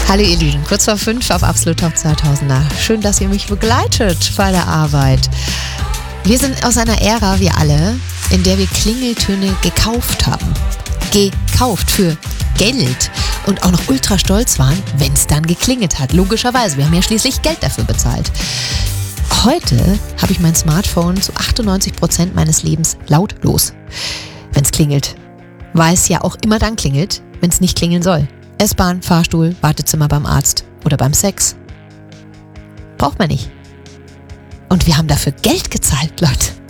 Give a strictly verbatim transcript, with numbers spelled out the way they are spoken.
Hallo ihr Lieben, kurz vor fünf auf Absolut Top zweitausender. Schön, dass ihr mich begleitet bei der Arbeit. Wir sind aus einer Ära, wir alle, in der wir Klingeltöne gekauft haben. Gekauft für Geld und auch noch ultra stolz waren, wenn es dann geklingelt hat. Logischerweise, wir haben ja schließlich Geld dafür bezahlt. Heute habe ich mein Smartphone zu achtundneunzig Prozent meines Lebens lautlos. Wenn es klingelt, weil es ja auch immer dann klingelt, wenn es nicht klingeln soll. S-Bahn, Fahrstuhl, Wartezimmer beim Arzt oder beim Sex. Braucht man nicht. Und wir haben dafür Geld gezahlt, Leute.